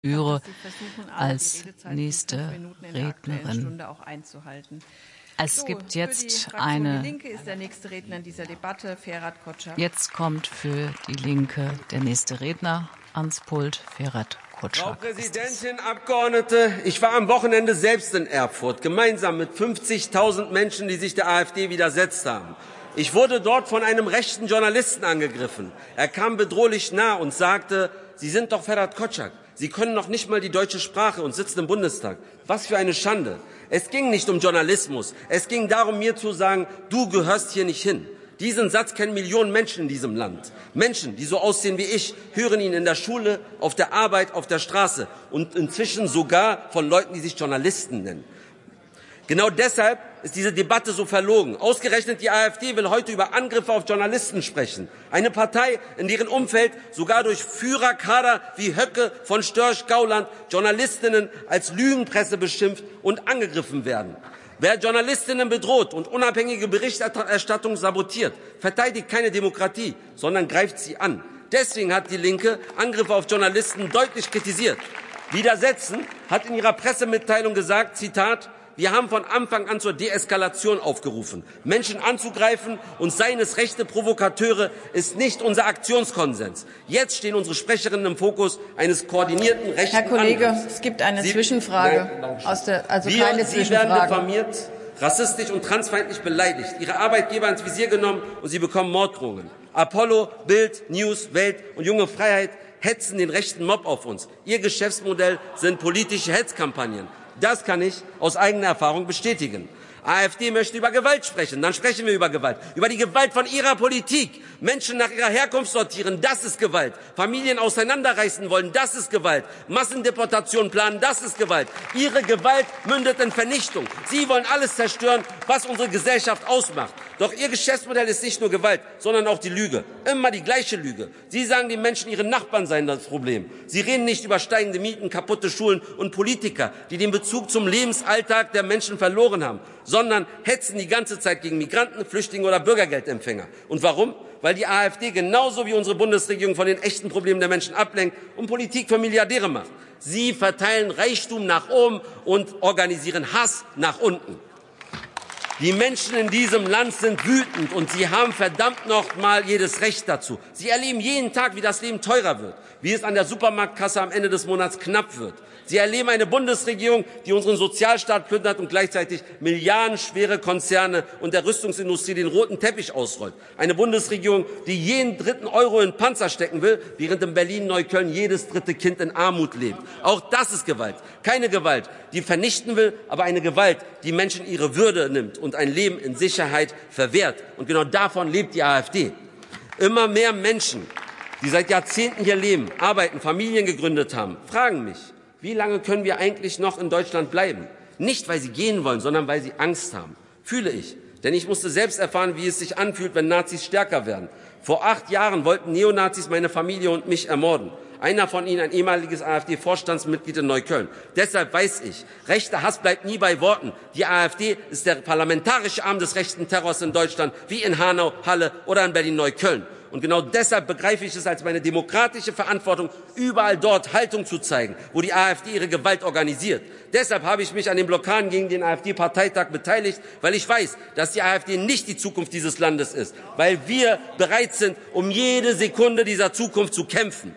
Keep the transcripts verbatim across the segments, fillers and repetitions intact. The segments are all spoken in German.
Führe als nächste Rednerin. Es gibt jetzt eine. Jetzt kommt für die Linke der nächste Redner ans Pult, Ferhat Kotschak. Frau Präsidentin, Abgeordnete, ich war am Wochenende selbst in Erfurt, gemeinsam mit fünfzigtausend Menschen, die sich der AfD widersetzt haben. Ich wurde dort von einem rechten Journalisten angegriffen. Er kam bedrohlich nah und sagte: Sie sind doch Ferhat Kotschak. Sie können noch nicht mal die deutsche Sprache und sitzen im Bundestag. Was für eine Schande. Es ging nicht um Journalismus. Es ging darum, mir zu sagen, du gehörst hier nicht hin. Diesen Satz kennen Millionen Menschen in diesem Land. Menschen, die so aussehen wie ich, hören ihn in der Schule, auf der Arbeit, auf der Straße und inzwischen sogar von Leuten, die sich Journalisten nennen. Genau deshalb ist diese Debatte so verlogen. Ausgerechnet die AfD will heute über Angriffe auf Journalisten sprechen. Eine Partei, in deren Umfeld sogar durch Führerkader wie Höcke von Störch-Gauland Journalistinnen als Lügenpresse beschimpft und angegriffen werden. Wer Journalistinnen bedroht und unabhängige Berichterstattung sabotiert, verteidigt keine Demokratie, sondern greift sie an. Deswegen hat die Linke Angriffe auf Journalisten deutlich kritisiert. Widersetzen hat in ihrer Pressemitteilung gesagt, Zitat: Wir haben von Anfang an zur Deeskalation aufgerufen. Menschen anzugreifen und seien es rechte Provokateure ist nicht unser Aktionskonsens. Jetzt stehen unsere Sprecherinnen im Fokus eines koordinierten rechten Herr Kollege, Angriffs. es gibt eine Sie, Zwischenfrage. Nein, aus der, also Wir, keine Sie Zwischenfrage. werden diffamiert, rassistisch und transfeindlich beleidigt, Ihre Arbeitgeber ins Visier genommen und Sie bekommen Morddrohungen. Apollo, Bild, News, Welt und Junge Freiheit hetzen den rechten Mob auf uns. Ihr Geschäftsmodell sind politische Hetzkampagnen. Das kann ich aus eigener Erfahrung bestätigen. AfD möchte über Gewalt sprechen, dann sprechen wir über Gewalt. Über die Gewalt von ihrer Politik. Menschen nach ihrer Herkunft sortieren, das ist Gewalt. Familien auseinanderreißen wollen, das ist Gewalt. Massendeportationen planen, das ist Gewalt. Ihre Gewalt mündet in Vernichtung. Sie wollen alles zerstören, was unsere Gesellschaft ausmacht. Doch ihr Geschäftsmodell ist nicht nur Gewalt, sondern auch die Lüge. Immer die gleiche Lüge. Sie sagen den Menschen, ihre Nachbarn seien das Problem. Sie reden nicht über steigende Mieten, kaputte Schulen und Politiker, die den Bezug zum Lebensalltag der Menschen verloren haben, sondern hetzen die ganze Zeit gegen Migranten, Flüchtlinge oder Bürgergeldempfänger. Und warum? Weil die AfD genauso wie unsere Bundesregierung von den echten Problemen der Menschen ablenkt und Politik für Milliardäre macht. Sie verteilen Reichtum nach oben und organisieren Hass nach unten. Die Menschen in diesem Land sind wütend und sie haben verdammt noch mal jedes Recht dazu. Sie erleben jeden Tag, wie das Leben teurer wird, wie es an der Supermarktkasse am Ende des Monats knapp wird. Sie erleben eine Bundesregierung, die unseren Sozialstaat plündert und gleichzeitig milliardenschwere Konzerne und der Rüstungsindustrie den roten Teppich ausrollt. Eine Bundesregierung, die jeden dritten Euro in Panzer stecken will, während in Berlin-Neukölln jedes dritte Kind in Armut lebt. Auch das ist Gewalt. Keine Gewalt, die vernichten will, aber eine Gewalt, die Menschen ihre Würde nimmt und ein Leben in Sicherheit verwehrt. Und genau davon lebt die AfD. Immer mehr Menschen, die seit Jahrzehnten hier leben, arbeiten, Familien gegründet haben, fragen mich: Wie lange können wir eigentlich noch in Deutschland bleiben? Nicht, weil sie gehen wollen, sondern weil sie Angst haben. Fühle ich. Denn ich musste selbst erfahren, wie es sich anfühlt, wenn Nazis stärker werden. Vor acht Jahren wollten Neonazis meine Familie und mich ermorden. Einer von ihnen, ein ehemaliges AfD-Vorstandsmitglied in Neukölln. Deshalb weiß ich, rechter Hass bleibt nie bei Worten. Die AfD ist der parlamentarische Arm des rechten Terrors in Deutschland, wie in Hanau, Halle oder in Berlin-Neukölln. Und genau deshalb begreife ich es als meine demokratische Verantwortung, überall dort Haltung zu zeigen, wo die AfD ihre Gewalt organisiert. Deshalb habe ich mich an den Blockaden gegen den AfD-Parteitag beteiligt, weil ich weiß, dass die AfD nicht die Zukunft dieses Landes ist, weil wir bereit sind, um jede Sekunde dieser Zukunft zu kämpfen.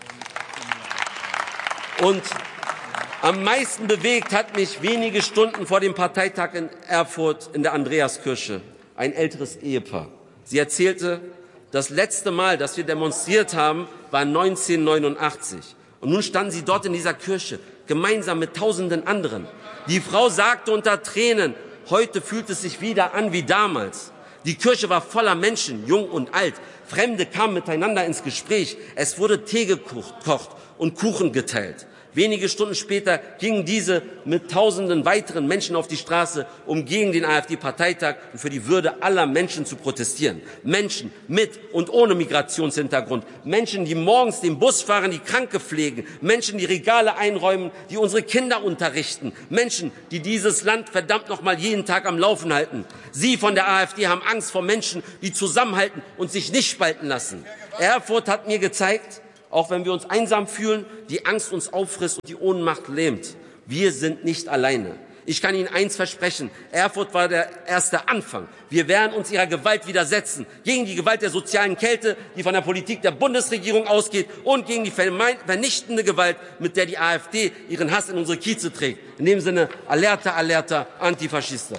Und am meisten bewegt hat mich wenige Stunden vor dem Parteitag in Erfurt in der Andreaskirche ein älteres Ehepaar. Sie erzählte: Das letzte Mal, dass wir demonstriert haben, war neunzehnhundertneunundachtzig. Und nun standen sie dort in dieser Kirche, gemeinsam mit tausenden anderen. Die Frau sagte unter Tränen: Heute fühlt es sich wieder an wie damals. Die Kirche war voller Menschen, jung und alt. Fremde kamen miteinander ins Gespräch. Es wurde Tee gekocht und Kuchen geteilt. Wenige Stunden später gingen diese mit tausenden weiteren Menschen auf die Straße, um gegen den AfD-Parteitag und für die Würde aller Menschen zu protestieren. Menschen mit und ohne Migrationshintergrund. Menschen, die morgens den Bus fahren, die Kranke pflegen. Menschen, die Regale einräumen, die unsere Kinder unterrichten. Menschen, die dieses Land verdammt noch mal jeden Tag am Laufen halten. Sie von der AfD haben Angst vor Menschen, die zusammenhalten und sich nicht spalten lassen. Erfurt hat mir gezeigt, Auch wenn wir uns einsam fühlen, die Angst uns auffrisst und die Ohnmacht lähmt. Wir sind nicht alleine. Ich kann Ihnen eins versprechen, Erfurt war der erste Anfang. Wir werden uns ihrer Gewalt widersetzen, gegen die Gewalt der sozialen Kälte, die von der Politik der Bundesregierung ausgeht, und gegen die vernichtende Gewalt, mit der die AfD ihren Hass in unsere Kieze trägt. In dem Sinne, Alerta, Alerta, Antifaschista.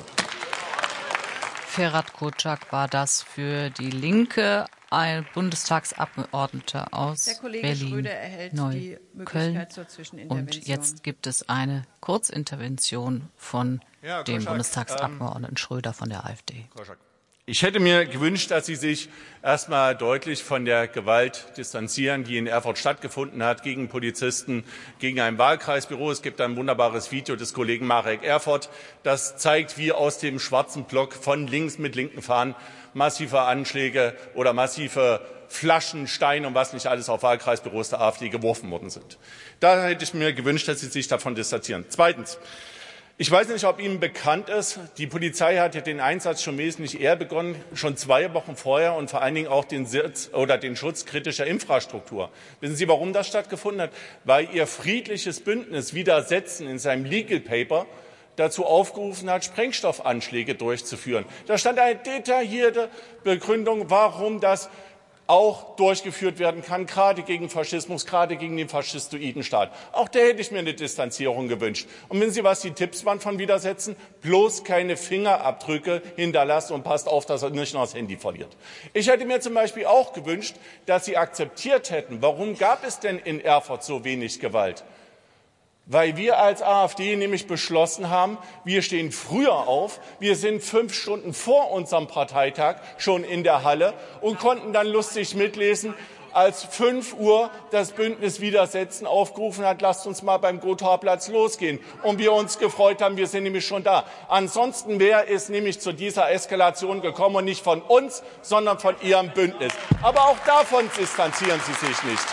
Ferhat Kocak war das für die Linke, ein Bundestagsabgeordneter aus Der Kollege Berlin, Schröder erhält die Möglichkeit zur Zwischenintervention. Und jetzt gibt es eine Kurzintervention von ja, dem Kocak, Bundestagsabgeordneten ähm, Schröder von der AfD. Kocak. Ich hätte mir gewünscht, dass Sie sich erst mal deutlich von der Gewalt distanzieren, die in Erfurt stattgefunden hat, gegen Polizisten, gegen ein Wahlkreisbüro. Es gibt ein wunderbares Video des Kollegen Marek Erfurt, das zeigt, wie aus dem schwarzen Block von links mit linken Fahnen massive Anschläge oder massive Flaschen, Steine und was nicht alles auf Wahlkreisbüros der AfD geworfen worden sind. Da hätte ich mir gewünscht, dass Sie sich davon distanzieren. Zweitens. Ich weiß nicht, ob Ihnen bekannt ist, die Polizei hat ja den Einsatz schon wesentlich eher begonnen, schon zwei Wochen vorher, und vor allen Dingen auch den, Sitz, oder den Schutz kritischer Infrastruktur. Wissen Sie, warum das stattgefunden hat? Weil Ihr friedliches Bündnis Widersetzen in seinem Legal Paper dazu aufgerufen hat, Sprengstoffanschläge durchzuführen. Da stand eine detaillierte Begründung, warum das auch durchgeführt werden kann, gerade gegen Faschismus, gerade gegen den faschistoiden Staat. Auch da hätte ich mir eine Distanzierung gewünscht. Und wissen Sie, was die Tipps waren von Widersetzen? Bloß keine Fingerabdrücke hinterlassen und passt auf, dass er nicht noch das Handy verliert. Ich hätte mir zum Beispiel auch gewünscht, dass Sie akzeptiert hätten, warum gab es denn in Erfurt so wenig Gewalt? Weil wir als AfD nämlich beschlossen haben, wir stehen früher auf, wir sind fünf Stunden vor unserem Parteitag schon in der Halle und konnten dann lustig mitlesen, als fünf Uhr das Bündnis Widersetzen aufgerufen hat, lasst uns mal beim Gothauplatz losgehen. Und wir uns gefreut haben, wir sind nämlich schon da. Ansonsten wäre es nämlich zu dieser Eskalation gekommen, und nicht von uns, sondern von Ihrem Bündnis. Aber auch davon distanzieren Sie sich nicht.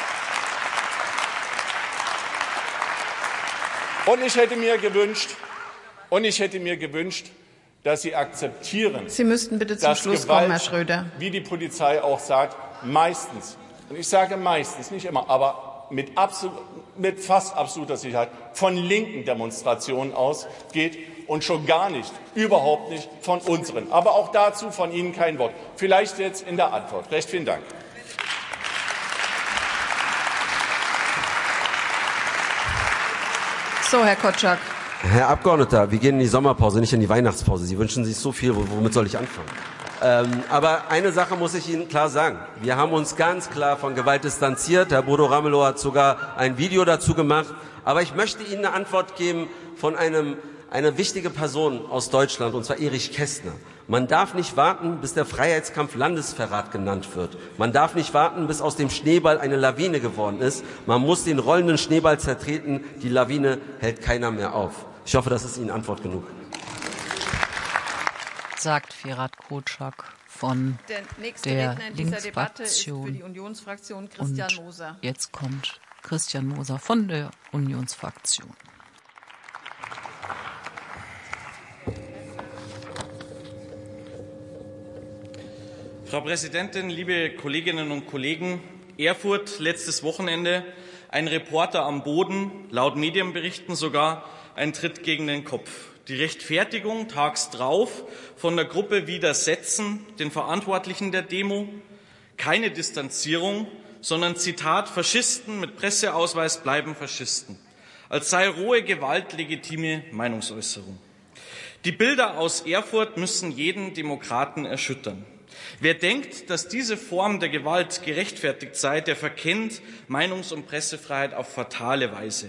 Und ich hätte mir gewünscht, und ich hätte mir gewünscht, dass Sie akzeptieren, Sie müssten bitte zum dass Schluss Gewalt, kommen, Herr Schröder. wie die Polizei auch sagt, meistens, und ich sage meistens, nicht immer, aber mit, absolut, mit fast absoluter Sicherheit von linken Demonstrationen ausgeht und schon gar nicht, überhaupt nicht von unseren. Aber auch dazu von Ihnen kein Wort. Vielleicht jetzt in der Antwort. Recht vielen Dank. So, Herr Kocak. Herr Abgeordneter, wir gehen in die Sommerpause, nicht in die Weihnachtspause. Sie wünschen sich so viel, womit soll ich anfangen? Ähm, aber eine Sache muss ich Ihnen klar sagen. Wir haben uns ganz klar von Gewalt distanziert. Herr Bodo Ramelow hat sogar ein Video dazu gemacht. Aber ich möchte Ihnen eine Antwort geben von einem, einer wichtigen Person aus Deutschland, und zwar Erich Kästner. Man darf nicht warten, bis der Freiheitskampf Landesverrat genannt wird. Man darf nicht warten, bis aus dem Schneeball eine Lawine geworden ist. Man muss den rollenden Schneeball zertreten. Die Lawine hält keiner mehr auf. Ich hoffe, das ist Ihnen Antwort genug. Sagt Ferhat Kocak von der nächste der Redner in dieser Debatte ist für Linksfraktion. die Unionsfraktion Christian Und Moser. jetzt kommt Christian Moser von der Unionsfraktion. Frau Präsidentin, liebe Kolleginnen und Kollegen! Erfurt letztes Wochenende, ein Reporter am Boden, laut Medienberichten sogar ein Tritt gegen den Kopf. Die Rechtfertigung tags drauf von der Gruppe Widersetzen, den Verantwortlichen der Demo: keine Distanzierung, sondern Zitat: Faschisten mit Presseausweis bleiben Faschisten. Als sei rohe Gewalt legitime Meinungsäußerung. Die Bilder aus Erfurt müssen jeden Demokraten erschüttern. Wer denkt, dass diese Form der Gewalt gerechtfertigt sei, der verkennt Meinungs- und Pressefreiheit auf fatale Weise.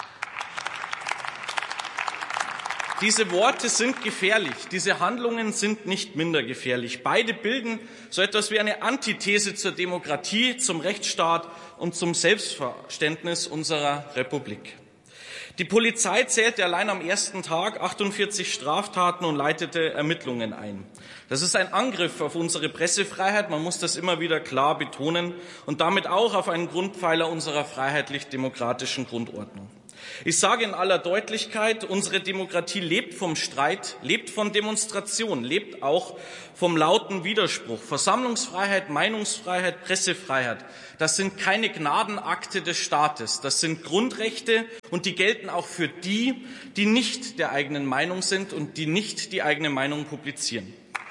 Diese Worte sind gefährlich, diese Handlungen sind nicht minder gefährlich. Beide bilden so etwas wie eine Antithese zur Demokratie, zum Rechtsstaat und zum Selbstverständnis unserer Republik. Die Polizei zählte allein am ersten Tag achtundvierzig Straftaten und leitete Ermittlungen ein. Das ist ein Angriff auf unsere Pressefreiheit, man muss das immer wieder klar betonen, und damit auch auf einen Grundpfeiler unserer freiheitlich-demokratischen Grundordnung. Ich sage in aller Deutlichkeit, unsere Demokratie lebt vom Streit, lebt von Demonstration, lebt auch vom lauten Widerspruch. Versammlungsfreiheit, Meinungsfreiheit, Pressefreiheit, das sind keine Gnadenakte des Staates. Das sind Grundrechte und die gelten auch für die, die nicht der eigenen Meinung sind und die nicht die eigene Meinung publizieren.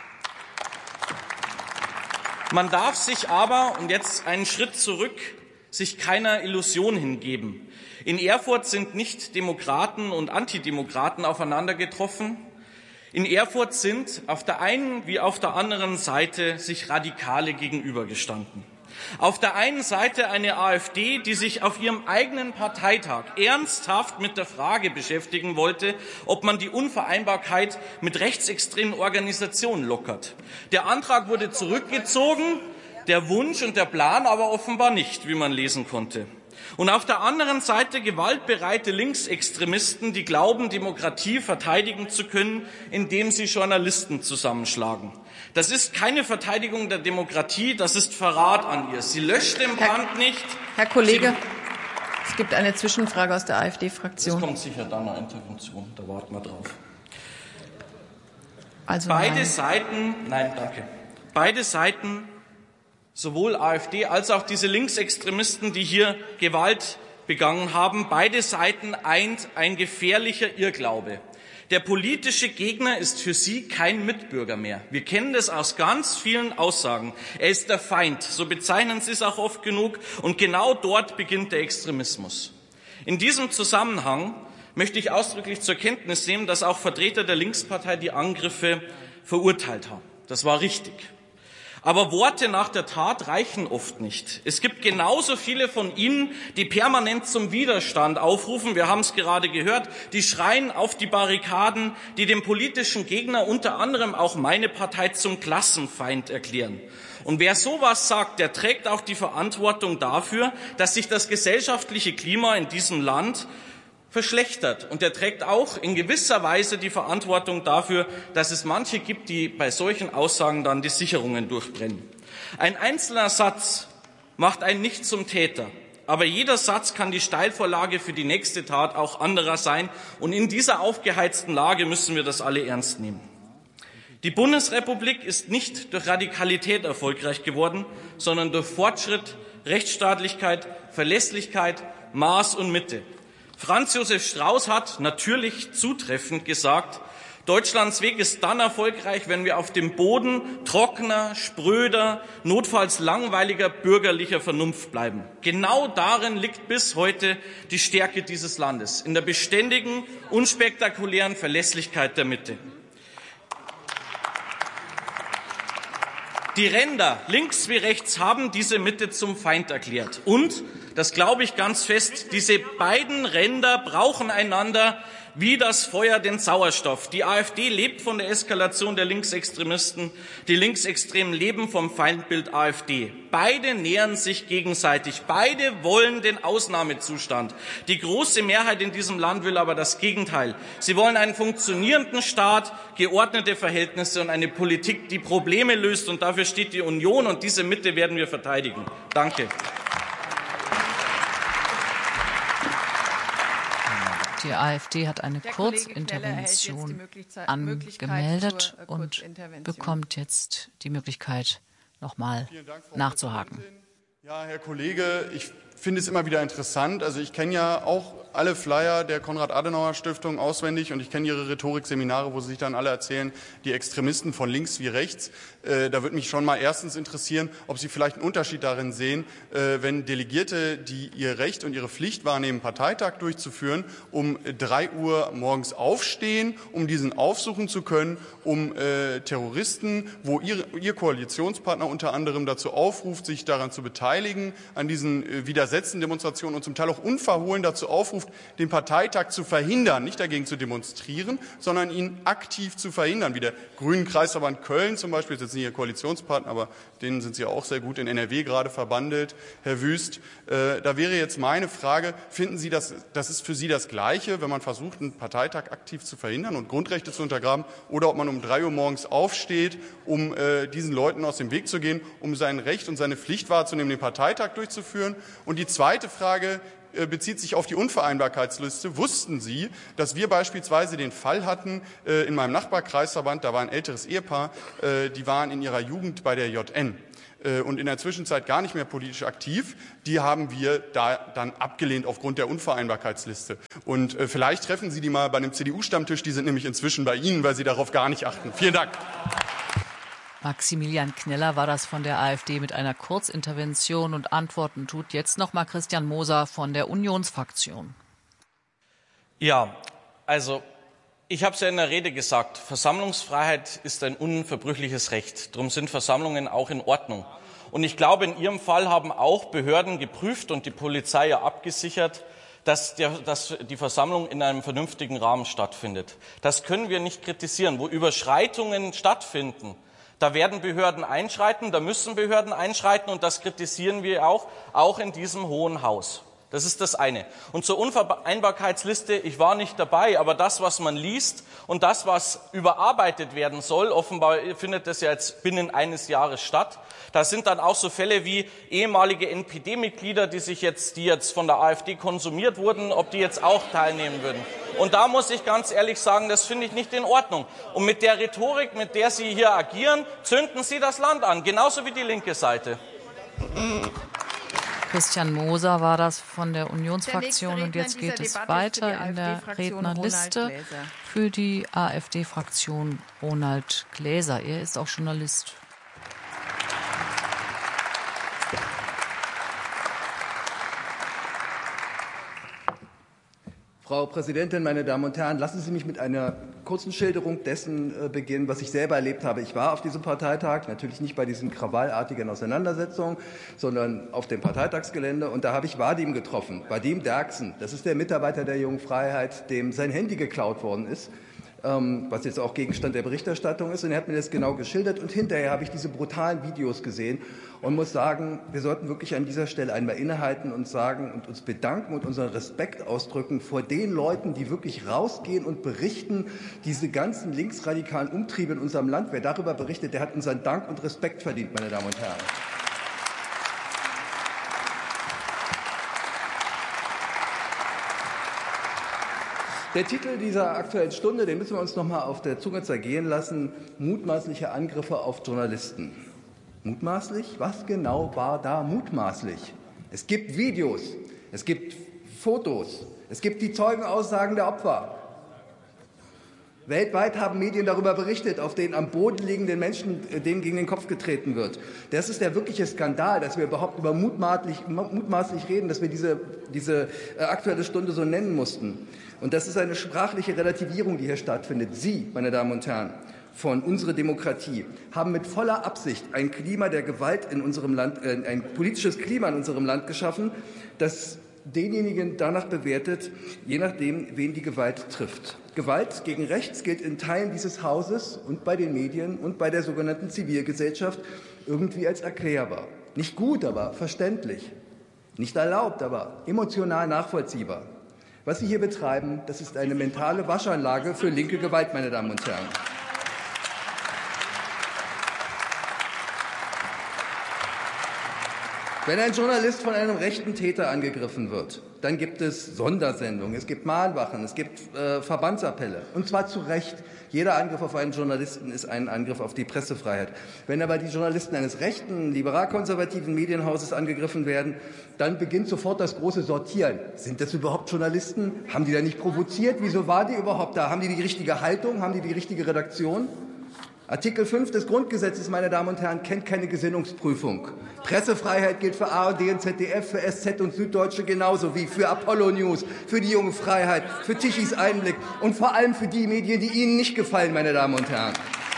Man darf sich aber, und jetzt einen Schritt zurück, sich keiner Illusion hingeben. In Erfurt sind nicht Demokraten und Antidemokraten aufeinander getroffen. In Erfurt sind auf der einen wie auf der anderen Seite sich Radikale gegenübergestanden. Auf der einen Seite eine AfD, die sich auf ihrem eigenen Parteitag ernsthaft mit der Frage beschäftigen wollte, ob man die Unvereinbarkeit mit rechtsextremen Organisationen lockert. Der Antrag wurde zurückgezogen, der Wunsch und der Plan aber offenbar nicht, wie man lesen konnte. Und auf der anderen Seite gewaltbereite Linksextremisten, die glauben, Demokratie verteidigen zu können, indem sie Journalisten zusammenschlagen. Das ist keine Verteidigung der Demokratie, das ist Verrat an ihr. Sie löscht den Brand nicht. Herr Kollege, Sie, es gibt eine Zwischenfrage aus der AfD-Fraktion. Es kommt sicher dann eine Intervention, da warten wir drauf. Also Beide nein. Seiten, nein, danke. Beide Seiten, sowohl AfD als auch diese Linksextremisten, die hier Gewalt begangen haben, beide Seiten eint ein gefährlicher Irrglaube. Der politische Gegner ist für sie kein Mitbürger mehr. Wir kennen das aus ganz vielen Aussagen. Er ist der Feind, so bezeichnen sie es auch oft genug. Und genau dort beginnt der Extremismus. In diesem Zusammenhang möchte ich ausdrücklich zur Kenntnis nehmen, dass auch Vertreter der Linkspartei die Angriffe verurteilt haben. Das war richtig. Aber Worte nach der Tat reichen oft nicht. Es gibt genauso viele von Ihnen, die permanent zum Widerstand aufrufen. Wir haben es gerade gehört. Die schreien auf die Barrikaden, die den politischen Gegner, unter anderem auch meine Partei, zum Klassenfeind erklären. Und wer sowas sagt, der trägt auch die Verantwortung dafür, dass sich das gesellschaftliche Klima in diesem Land verschlechtert. Und er trägt auch in gewisser Weise die Verantwortung dafür, dass es manche gibt, die bei solchen Aussagen dann die Sicherungen durchbrennen. Ein einzelner Satz macht einen nicht zum Täter. Aber jeder Satz kann die Steilvorlage für die nächste Tat auch anderer sein. Und in dieser aufgeheizten Lage müssen wir das alle ernst nehmen. Die Bundesrepublik ist nicht durch Radikalität erfolgreich geworden, sondern durch Fortschritt, Rechtsstaatlichkeit, Verlässlichkeit, Maß und Mitte. Franz Josef Strauß hat natürlich zutreffend gesagt, Deutschlands Weg ist dann erfolgreich, wenn wir auf dem Boden trockener, spröder, notfalls langweiliger bürgerlicher Vernunft bleiben. Genau darin liegt bis heute die Stärke dieses Landes, in der beständigen, unspektakulären Verlässlichkeit der Mitte. Die Ränder, links wie rechts, haben diese Mitte zum Feind erklärt. Und, das glaube ich ganz fest, diese beiden Ränder brauchen einander wie das Feuer den Sauerstoff. Die AfD lebt von der Eskalation der Linksextremisten, die Linksextremen leben vom Feindbild AfD. Beide nähern sich gegenseitig, beide wollen den Ausnahmezustand. Die große Mehrheit in diesem Land will aber das Gegenteil. Sie wollen einen funktionierenden Staat, geordnete Verhältnisse und eine Politik, die Probleme löst. Und dafür steht die Union, und diese Mitte werden wir verteidigen. Danke. Die AfD hat eine Kurzintervention angemeldet und bekommt jetzt die Möglichkeit, noch mal nachzuhaken. Ja, Herr Kollege, ich finde es immer wieder interessant. Also ich kenne ja auch alle Flyer der Konrad-Adenauer-Stiftung auswendig und ich kenne Ihre Rhetorikseminare, wo Sie sich dann alle erzählen, die Extremisten von links wie rechts. Äh, da würde mich schon mal erstens interessieren, ob Sie vielleicht einen Unterschied darin sehen, äh, wenn Delegierte, die ihr Recht und ihre Pflicht wahrnehmen, Parteitag durchzuführen, um drei Uhr morgens aufstehen, um diesen aufsuchen zu können, um äh, Terroristen, wo ihr, ihr Koalitionspartner unter anderem dazu aufruft, sich daran zu beteiligen, an diesen äh, widersetzten Demonstrationen und zum Teil auch unverhohlen dazu aufruft, den Parteitag zu verhindern, nicht dagegen zu demonstrieren, sondern ihn aktiv zu verhindern, wie der Grünen Kreisverband Köln zum Beispiel, das ist nicht Ihr Koalitionspartner, aber denen sind Sie auch sehr gut in N R W gerade verbandelt, Herr Wüst. Äh, da wäre jetzt meine Frage, finden Sie, dass das ist für Sie das Gleiche, wenn man versucht, einen Parteitag aktiv zu verhindern und Grundrechte zu untergraben, oder ob man um drei Uhr morgens aufsteht, um äh, diesen Leuten aus dem Weg zu gehen, um sein Recht und seine Pflicht wahrzunehmen, den Parteitag durchzuführen? Und die zweite Frage, bezieht sich auf die Unvereinbarkeitsliste. Wussten Sie, dass wir beispielsweise den Fall hatten in meinem Nachbarkreisverband, da war ein älteres Ehepaar, die waren in ihrer Jugend bei der J N und in der Zwischenzeit gar nicht mehr politisch aktiv. Die haben wir da dann abgelehnt aufgrund der Unvereinbarkeitsliste. Und äh, vielleicht treffen Sie die mal bei einem C D U-Stammtisch. Die sind nämlich inzwischen bei Ihnen, weil Sie darauf gar nicht achten. Vielen Dank. Maximilian Kneller war das von der AfD mit einer Kurzintervention, und Antworten tut jetzt noch mal Christian Moser von der Unionsfraktion. Ja, also ich habe es ja in der Rede gesagt, Versammlungsfreiheit ist ein unverbrüchliches Recht. Darum sind Versammlungen auch in Ordnung. Und ich glaube, in Ihrem Fall haben auch Behörden geprüft und die Polizei ja abgesichert, dass, der, dass die Versammlung in einem vernünftigen Rahmen stattfindet. Das können wir nicht kritisieren. Wo Überschreitungen stattfinden, da werden Behörden einschreiten, da müssen Behörden einschreiten, und das kritisieren wir auch, auch in diesem Hohen Haus. Das ist das eine. Und zur Unvereinbarkeitsliste, ich war nicht dabei, aber das, was man liest und das, was überarbeitet werden soll, offenbar findet das ja jetzt binnen eines Jahres statt. Da sind dann auch so Fälle wie ehemalige N P D-Mitglieder, die sich jetzt, die jetzt von der AfD konsumiert wurden, ob die jetzt auch teilnehmen würden. Und da muss ich ganz ehrlich sagen, das finde ich nicht in Ordnung. Und mit der Rhetorik, mit der Sie hier agieren, zünden Sie das Land an, genauso wie die linke Seite. Christian Moser war das von der Unionsfraktion, und jetzt geht es weiter in der Rednerliste für die AfD-Fraktion Ronald Gläser. Er ist auch Journalist. Frau Präsidentin, meine Damen und Herren, lassen Sie mich mit einer kurzen Schilderung dessen äh, beginnen, was ich selber erlebt habe. Ich war auf diesem Parteitag, natürlich nicht bei diesen krawallartigen Auseinandersetzungen, sondern auf dem Parteitagsgelände, und da habe ich Vadim getroffen. Vadim Derksen, das ist der Mitarbeiter der Jungen Freiheit, dem sein Handy geklaut worden ist, ähm, was jetzt auch Gegenstand der Berichterstattung ist. Und er hat mir das genau geschildert, und hinterher habe ich diese brutalen Videos gesehen und muss sagen, wir sollten wirklich an dieser Stelle einmal innehalten und sagen und uns bedanken und unseren Respekt ausdrücken vor den Leuten, die wirklich rausgehen und berichten, diese ganzen linksradikalen Umtriebe in unserem Land. Wer darüber berichtet, der hat unseren Dank und Respekt verdient, meine Damen und Herren. Der Titel dieser Aktuellen Stunde, den müssen wir uns noch mal auf der Zunge zergehen lassen: Mutmaßliche Angriffe auf Journalisten. Mutmaßlich? Was genau war da mutmaßlich? Es gibt Videos, es gibt Fotos, es gibt die Zeugenaussagen der Opfer. Weltweit haben Medien darüber berichtet, auf denen am Boden liegenden Menschen, denen gegen den Kopf getreten wird. Das ist der wirkliche Skandal, dass wir überhaupt über mutmaßlich, mutmaßlich reden, dass wir diese, diese Aktuelle Stunde so nennen mussten. Und das ist eine sprachliche Relativierung, die hier stattfindet. Sie, meine Damen und Herren, von unserer Demokratie haben mit voller Absicht ein Klima der Gewalt in unserem Land, äh, ein politisches Klima in unserem Land geschaffen, das denjenigen danach bewertet, je nachdem, wen die Gewalt trifft. Gewalt gegen rechts gilt in Teilen dieses Hauses und bei den Medien und bei der sogenannten Zivilgesellschaft irgendwie als erklärbar. Nicht gut, aber verständlich. Nicht erlaubt, aber emotional nachvollziehbar. Was Sie hier betreiben, das ist eine mentale Waschanlage für linke Gewalt, meine Damen und Herren. Wenn ein Journalist von einem rechten Täter angegriffen wird, dann gibt es Sondersendungen, es gibt Mahnwachen, es gibt äh, Verbandsappelle. Und zwar zu Recht. Jeder Angriff auf einen Journalisten ist ein Angriff auf die Pressefreiheit. Wenn aber die Journalisten eines rechten, liberal-konservativen Medienhauses angegriffen werden, dann beginnt sofort das große Sortieren. Sind das überhaupt Journalisten? Haben die da nicht provoziert? Wieso waren die überhaupt da? Haben die die richtige Haltung? Haben die die richtige Redaktion? Artikel fünf des Grundgesetzes, meine Damen und Herren, kennt keine Gesinnungsprüfung. Pressefreiheit gilt für A R D und Z D F, für S Z und Süddeutsche genauso wie für Apollo News, für die Junge Freiheit, für Tichys Einblick und vor allem für die Medien, die Ihnen nicht gefallen, meine Damen und Herren.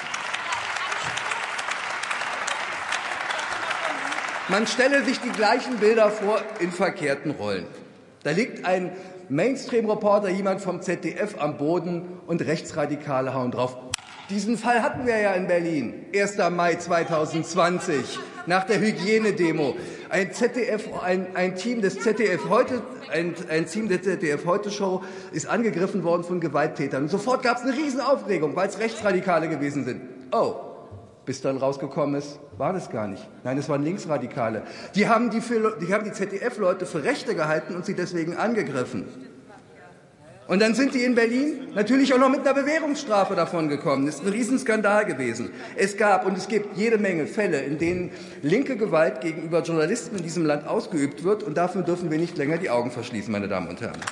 Man stelle sich die gleichen Bilder vor in verkehrten Rollen. Da liegt ein Mainstream-Reporter, jemand vom Z D F, am Boden und Rechtsradikale hauen drauf. Diesen Fall hatten wir ja in Berlin, erster Mai zweitausendzwanzig, nach der Hygienedemo. Ein Z D F, ein, ein Team des Z D F heute, ein, ein Team der Z D F Heute Show ist angegriffen worden von Gewalttätern. Und sofort gab es eine Riesenaufregung, weil es Rechtsradikale gewesen sind. Oh, Bis dann rausgekommen ist, war das gar nicht. Nein, es waren Linksradikale. Die haben die, für, die, haben die Z D F-Leute für Rechte gehalten und sie deswegen angegriffen. Und dann sind die in Berlin natürlich auch noch mit einer Bewährungsstrafe davongekommen. Das ist ein Riesenskandal gewesen. Es gab und es gibt jede Menge Fälle, in denen linke Gewalt gegenüber Journalisten in diesem Land ausgeübt wird. Und dafür dürfen wir nicht länger die Augen verschließen, meine Damen und Herren.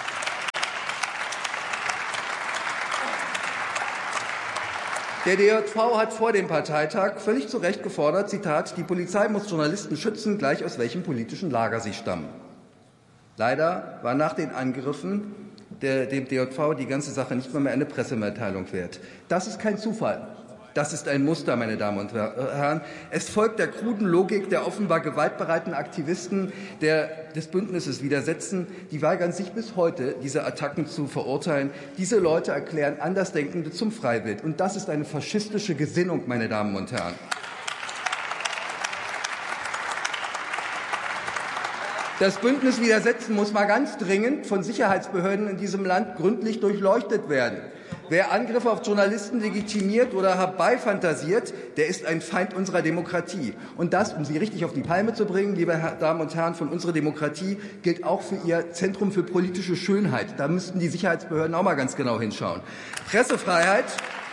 Der D J V hat vor dem Parteitag völlig zu Recht gefordert, Zitat, die Polizei muss Journalisten schützen, gleich aus welchem politischen Lager sie stammen. Leider war nach den Angriffen der, dem D J V die ganze Sache nicht mal mehr eine Pressemitteilung wert. Das ist kein Zufall. Das ist ein Muster, meine Damen und Herren. Es folgt der kruden Logik der offenbar gewaltbereiten Aktivisten, der des Bündnisses widersetzen. Die weigern sich bis heute, diese Attacken zu verurteilen. Diese Leute erklären Andersdenkende zum Freiwild. Und das ist eine faschistische Gesinnung, meine Damen und Herren. Das Bündnis Widersetzen muss mal ganz dringend von Sicherheitsbehörden in diesem Land gründlich durchleuchtet werden. Wer Angriffe auf Journalisten legitimiert oder herbeifantasiert, der ist ein Feind unserer Demokratie. Und das, um Sie richtig auf die Palme zu bringen, liebe Damen und Herren von unserer Demokratie, gilt auch für Ihr Zentrum für politische Schönheit. Da müssten die Sicherheitsbehörden auch mal ganz genau hinschauen. Pressefreiheit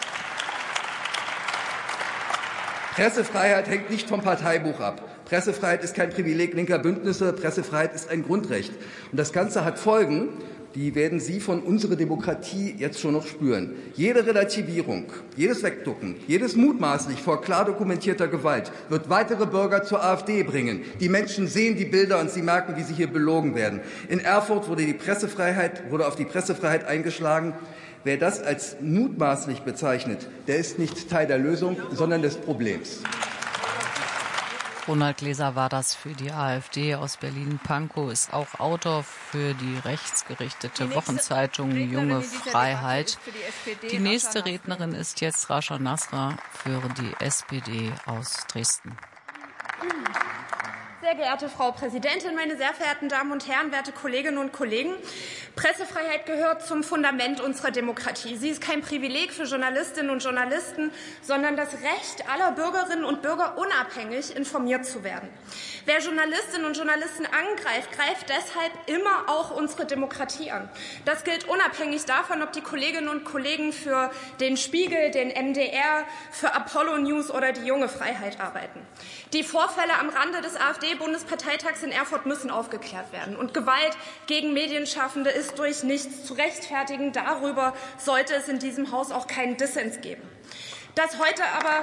Pressefreiheit hängt nicht vom Parteibuch ab. Pressefreiheit ist kein Privileg linker Bündnisse, Pressefreiheit ist ein Grundrecht. Und das Ganze hat Folgen, die werden Sie von unserer Demokratie jetzt schon noch spüren. Jede Relativierung, jedes Wegducken, jedes mutmaßlich vor klar dokumentierter Gewalt wird weitere Bürger zur AfD bringen. Die Menschen sehen die Bilder und sie merken, wie sie hier belogen werden. In Erfurt wurde, die Pressefreiheit, wurde auf die Pressefreiheit eingeschlagen. Wer das als mutmaßlich bezeichnet, der ist nicht Teil der Lösung, sondern des Problems. Ronald Gläser war das für die AfD aus Berlin-Pankow, ist auch Autor für die rechtsgerichtete Wochenzeitung Junge Freiheit. Die nächste Rednerin ist jetzt Rascha Nasra für die S P D aus Dresden. Sehr geehrte Frau Präsidentin, meine sehr verehrten Damen und Herren, werte Kolleginnen und Kollegen! Pressefreiheit gehört zum Fundament unserer Demokratie. Sie ist kein Privileg für Journalistinnen und Journalisten, sondern das Recht aller Bürgerinnen und Bürger, unabhängig informiert zu werden. Wer Journalistinnen und Journalisten angreift, greift deshalb immer auch unsere Demokratie an. Das gilt unabhängig davon, ob die Kolleginnen und Kollegen für den Spiegel, den M D R, für Apollo News oder die Junge Freiheit arbeiten. Die Vorfälle am Rande des AfD-Bundesparteitags in Erfurt müssen aufgeklärt werden. Und Gewalt gegen Medienschaffende ist durch nichts zu rechtfertigen. Darüber sollte es in diesem Haus auch keinen Dissens geben. Dass heute aber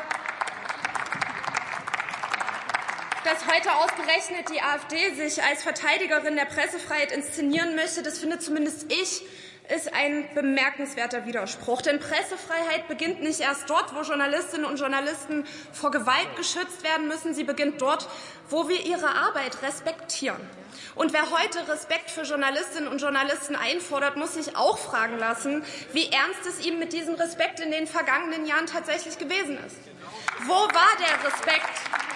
Dass heute ausgerechnet die AfD sich als Verteidigerin der Pressefreiheit inszenieren möchte, das finde zumindest ich, ist ein bemerkenswerter Widerspruch. Denn Pressefreiheit beginnt nicht erst dort, wo Journalistinnen und Journalisten vor Gewalt geschützt werden müssen. Sie beginnt dort, wo wir ihre Arbeit respektieren. Und wer heute Respekt für Journalistinnen und Journalisten einfordert, muss sich auch fragen lassen, wie ernst es ihm mit diesem Respekt in den vergangenen Jahren tatsächlich gewesen ist. Wo war der Respekt?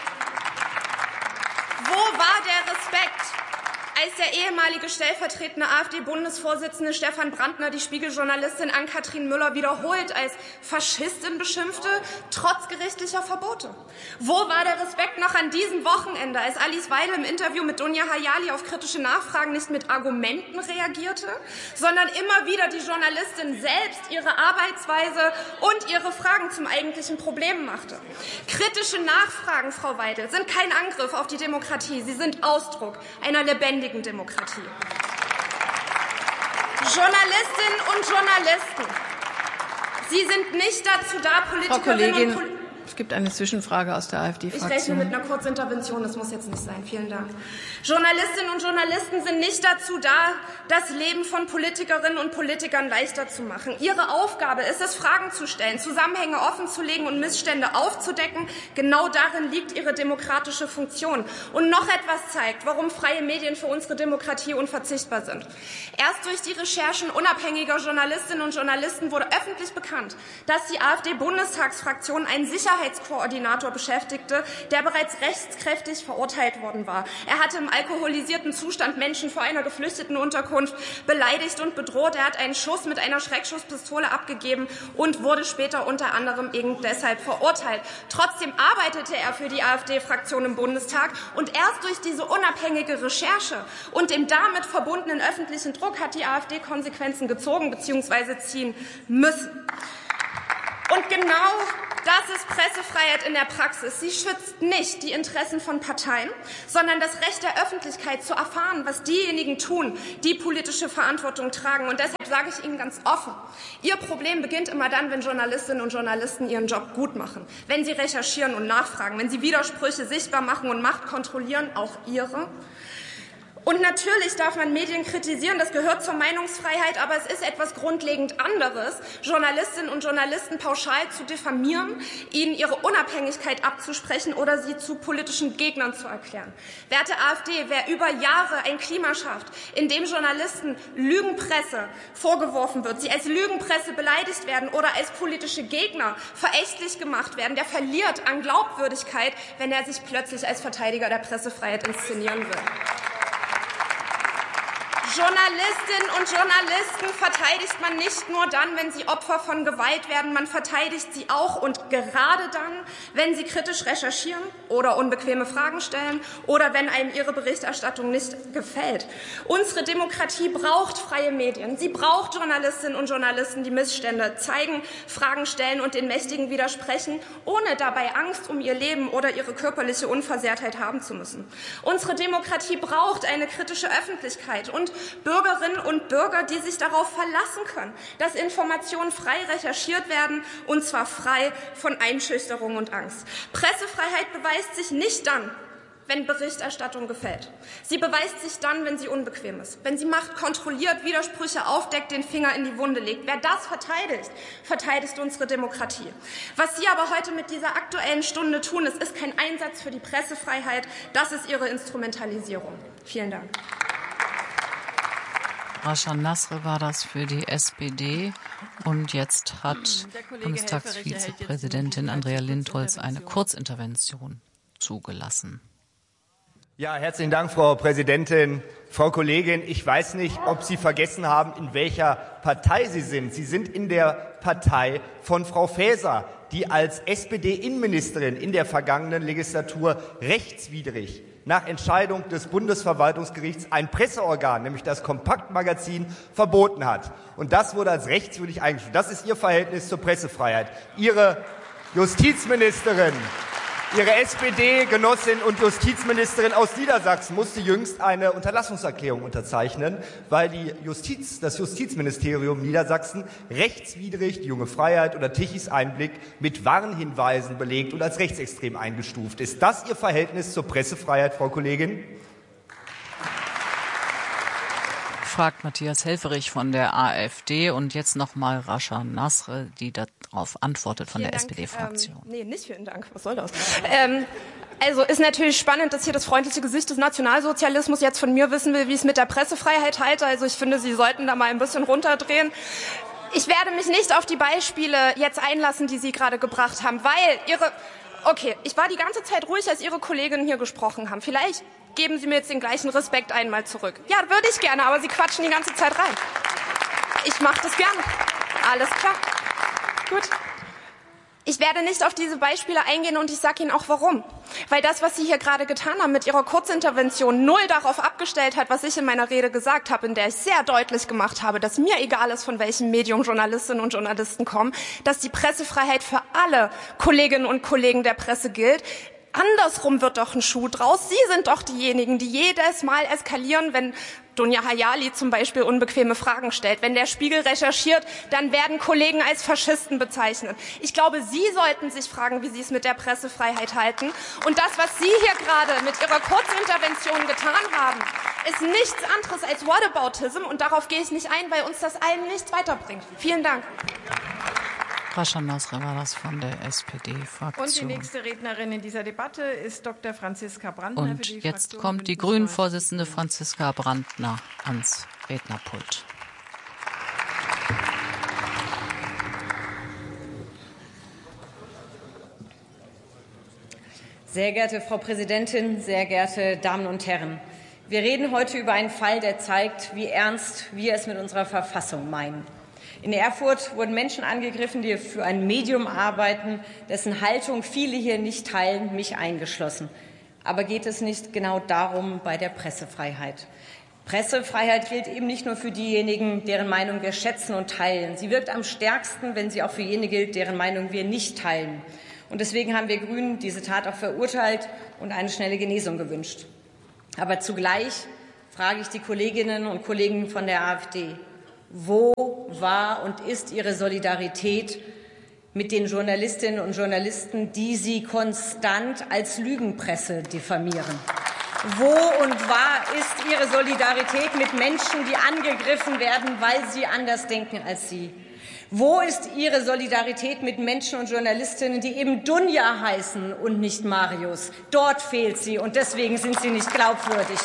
Wo war der Respekt, als der ehemalige stellvertretende AfD-Bundesvorsitzende Stefan Brandner die Spiegeljournalistin Ann-Kathrin Müller wiederholt als Faschistin beschimpfte, trotz gerichtlicher Verbote? Wo war der Respekt noch an diesem Wochenende, als Alice Weidel im Interview mit Dunja Hayali auf kritische Nachfragen nicht mit Argumenten reagierte, sondern immer wieder die Journalistin selbst ihre Arbeitsweise und ihre Fragen zum eigentlichen Problem machte? Kritische Nachfragen, Frau Weidel, sind kein Angriff auf die Demokratie, sie sind Ausdruck einer lebendigen Demokratie. Journalistinnen und Journalisten, Sie sind nicht dazu da, Politikerinnen und Politiker. Es gibt eine Zwischenfrage aus der AfD-Fraktion. Ich rechne mit einer Kurzintervention, das muss jetzt nicht sein. Vielen Dank. Journalistinnen und Journalisten sind nicht dazu da, das Leben von Politikerinnen und Politikern leichter zu machen. Ihre Aufgabe ist es, Fragen zu stellen, Zusammenhänge offenzulegen und Missstände aufzudecken. Genau darin liegt ihre demokratische Funktion. Und noch etwas zeigt, warum freie Medien für unsere Demokratie unverzichtbar sind. Erst durch die Recherchen unabhängiger Journalistinnen und Journalisten wurde öffentlich bekannt, dass die AfD-Bundestagsfraktion ein Sicherheits Sicherheitskoordinator beschäftigte, der bereits rechtskräftig verurteilt worden war. Er hatte im alkoholisierten Zustand Menschen vor einer Geflüchtetenunterkunft beleidigt und bedroht. Er hat einen Schuss mit einer Schreckschusspistole abgegeben und wurde später unter anderem eben deshalb verurteilt. Trotzdem arbeitete er für die AfD-Fraktion im Bundestag und erst durch diese unabhängige Recherche und dem damit verbundenen öffentlichen Druck hat die AfD Konsequenzen gezogen bzw. ziehen müssen. Und genau das ist Pressefreiheit in der Praxis. Sie schützt nicht die Interessen von Parteien, sondern das Recht der Öffentlichkeit zu erfahren, was diejenigen tun, die politische Verantwortung tragen. Und deshalb sage ich Ihnen ganz offen, Ihr Problem beginnt immer dann, wenn Journalistinnen und Journalisten ihren Job gut machen, wenn sie recherchieren und nachfragen, wenn sie Widersprüche sichtbar machen und Macht kontrollieren, auch Ihre. Und natürlich darf man Medien kritisieren, das gehört zur Meinungsfreiheit, aber es ist etwas grundlegend anderes, Journalistinnen und Journalisten pauschal zu diffamieren, ihnen ihre Unabhängigkeit abzusprechen oder sie zu politischen Gegnern zu erklären. Werte AfD, wer über Jahre ein Klima schafft, in dem Journalisten Lügenpresse vorgeworfen wird, sie als Lügenpresse beleidigt werden oder als politische Gegner verächtlich gemacht werden, der verliert an Glaubwürdigkeit, wenn er sich plötzlich als Verteidiger der Pressefreiheit inszenieren will. Journalistinnen und Journalisten verteidigt man nicht nur dann, wenn sie Opfer von Gewalt werden, man verteidigt sie auch und gerade dann, wenn sie kritisch recherchieren oder unbequeme Fragen stellen oder wenn einem ihre Berichterstattung nicht gefällt. Unsere Demokratie braucht freie Medien. Sie braucht Journalistinnen und Journalisten, die Missstände zeigen, Fragen stellen und den Mächtigen widersprechen, ohne dabei Angst um ihr Leben oder ihre körperliche Unversehrtheit haben zu müssen. Unsere Demokratie braucht eine kritische Öffentlichkeit und Bürgerinnen und Bürger, die sich darauf verlassen können, dass Informationen frei recherchiert werden, und zwar frei von Einschüchterung und Angst. Pressefreiheit beweist sich nicht dann, wenn Berichterstattung gefällt. Sie beweist sich dann, wenn sie unbequem ist, wenn sie Macht kontrolliert, Widersprüche aufdeckt, den Finger in die Wunde legt. Wer das verteidigt, verteidigt unsere Demokratie. Was Sie aber heute mit dieser Aktuellen Stunde tun, es ist kein Einsatz für die Pressefreiheit, das ist Ihre Instrumentalisierung. Vielen Dank. Rascha Nasr war das für die S P D. Und jetzt hat Bundestagsvizepräsidentin Andrea Lindholz eine Kurzintervention zugelassen. Ja, herzlichen Dank, Frau Präsidentin. Frau Kollegin, ich weiß nicht, ob Sie vergessen haben, in welcher Partei Sie sind. Sie sind in der Partei von Frau Faeser, die als S P D-Innenministerin in der vergangenen Legislatur rechtswidrig nach Entscheidung des Bundesverwaltungsgerichts ein Presseorgan, nämlich das Kompaktmagazin, verboten hat. Und das wurde als rechtswidrig eingestuft. Das ist Ihr Verhältnis zur Pressefreiheit. Ihre Justizministerin, Ihre S P D-Genossin und Justizministerin aus Niedersachsen musste jüngst eine Unterlassungserklärung unterzeichnen, weil die Justiz, das Justizministerium Niedersachsen rechtswidrig die Junge Freiheit oder Tichys Einblick mit Warnhinweisen belegt und als rechtsextrem eingestuft. Ist das Ihr Verhältnis zur Pressefreiheit, Frau Kollegin? Fragt Matthias Helfferich von der AfD und jetzt noch mal Rascha Nasr, die darauf antwortet von vielen der S P D-Fraktion. Ähm, nee, nicht vielen Dank. Was soll das? ähm, also ist natürlich spannend, dass hier das freundliche Gesicht des Nationalsozialismus jetzt von mir wissen will, wie ich es mit der Pressefreiheit halte. Also ich finde, Sie sollten da mal ein bisschen runterdrehen. Ich werde mich nicht auf die Beispiele jetzt einlassen, die Sie gerade gebracht haben, weil Ihre... Okay, ich war die ganze Zeit ruhig, als Ihre Kolleginnen hier gesprochen haben. Vielleicht geben Sie mir jetzt den gleichen Respekt einmal zurück. Ja, würde ich gerne, aber Sie quatschen die ganze Zeit rein. Ich mache das gerne. Alles klar. Gut. Ich werde nicht auf diese Beispiele eingehen und ich sage Ihnen auch warum. Weil das, was Sie hier gerade getan haben mit Ihrer Kurzintervention, null darauf abgestellt hat, was ich in meiner Rede gesagt habe, in der ich sehr deutlich gemacht habe, dass mir egal ist, von welchem Medium Journalistinnen und Journalisten kommen, dass die Pressefreiheit für alle Kolleginnen und Kollegen der Presse gilt. Andersrum wird doch ein Schuh draus. Sie sind doch diejenigen, die jedes Mal eskalieren, wenn Dunja Hayali zum Beispiel unbequeme Fragen stellt. Wenn der Spiegel recherchiert, dann werden Kollegen als Faschisten bezeichnet. Ich glaube, Sie sollten sich fragen, wie Sie es mit der Pressefreiheit halten. Und das, was Sie hier gerade mit Ihrer Kurzintervention getan haben, ist nichts anderes als Whataboutism. Und darauf gehe ich nicht ein, weil uns das allen nichts weiterbringt. Vielen Dank. Rascha Nasr war das von der S P D-Fraktion. Und die nächste Rednerin in dieser Debatte ist Doktor Franziska Brandner. Und für die jetzt Fraktion kommt die Grünen-Vorsitzende Franziska Brandner ans Rednerpult. Sehr geehrte Frau Präsidentin, sehr geehrte Damen und Herren! Wir reden heute über einen Fall, der zeigt, wie ernst wir es mit unserer Verfassung meinen. In Erfurt wurden Menschen angegriffen, die für ein Medium arbeiten, dessen Haltung viele hier nicht teilen, mich eingeschlossen. Aber geht es nicht genau darum bei der Pressefreiheit? Pressefreiheit gilt eben nicht nur für diejenigen, deren Meinung wir schätzen und teilen. Sie wirkt am stärksten, wenn sie auch für jene gilt, deren Meinung wir nicht teilen. Und deswegen haben wir Grünen diese Tat auch verurteilt und eine schnelle Genesung gewünscht. Aber zugleich frage ich die Kolleginnen und Kollegen von der AfD, wo war und ist ihre Solidarität mit den Journalistinnen und Journalisten, die sie konstant als Lügenpresse diffamieren? Wo und war ist ihre Solidarität mit Menschen, die angegriffen werden, weil sie anders denken als sie? Wo ist ihre Solidarität mit Menschen und Journalistinnen, die eben Dunja heißen und nicht Marius? Dort fehlt sie, und deswegen sind sie nicht glaubwürdig.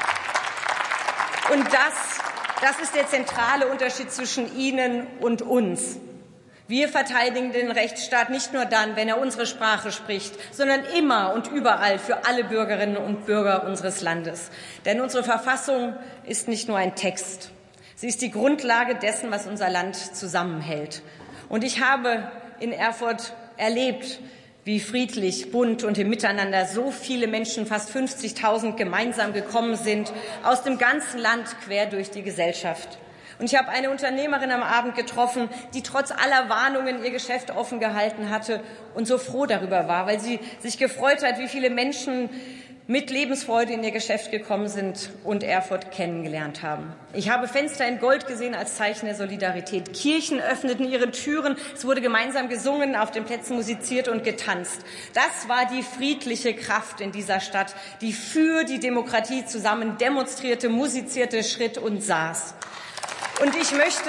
Und das, das ist der zentrale Unterschied zwischen Ihnen und uns. Wir verteidigen den Rechtsstaat nicht nur dann, wenn er unsere Sprache spricht, sondern immer und überall für alle Bürgerinnen und Bürger unseres Landes. Denn unsere Verfassung ist nicht nur ein Text. Sie ist die Grundlage dessen, was unser Land zusammenhält. Und ich habe in Erfurt erlebt, wie friedlich, bunt und im Miteinander so viele Menschen, fast fünfzigtausend, gemeinsam gekommen sind, aus dem ganzen Land quer durch die Gesellschaft. Und ich habe eine Unternehmerin am Abend getroffen, die trotz aller Warnungen ihr Geschäft offen gehalten hatte und so froh darüber war, weil sie sich gefreut hat, wie viele Menschen mit Lebensfreude in ihr Geschäft gekommen sind und Erfurt kennengelernt haben. Ich habe Fenster in Gold gesehen als Zeichen der Solidarität. Kirchen öffneten ihre Türen. Es wurde gemeinsam gesungen, auf den Plätzen musiziert und getanzt. Das war die friedliche Kraft in dieser Stadt, die für die Demokratie zusammen demonstrierte, musizierte, schritt und saß. Und ich möchte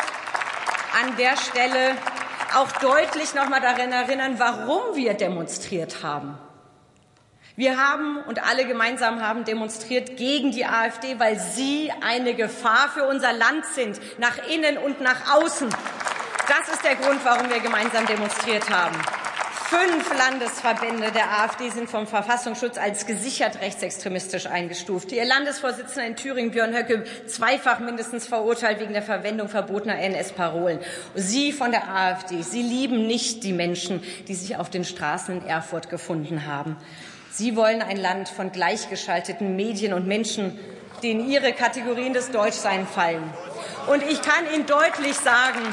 an der Stelle auch deutlich noch mal daran erinnern, warum wir demonstriert haben. Wir haben und alle gemeinsam haben demonstriert gegen die AfD, weil sie eine Gefahr für unser Land sind, nach innen und nach außen. Das ist der Grund, warum wir gemeinsam demonstriert haben. Fünf Landesverbände der AfD sind vom Verfassungsschutz als gesichert rechtsextremistisch eingestuft. Ihr Landesvorsitzender in Thüringen, Björn Höcke, zweifach mindestens verurteilt wegen der Verwendung verbotener N S-Parolen. Sie von der AfD, Sie lieben nicht die Menschen, die sich auf den Straßen in Erfurt gefunden haben. Sie wollen ein Land von gleichgeschalteten Medien und Menschen, die in ihre Kategorien des Deutschseins fallen. Und ich kann Ihnen deutlich sagen,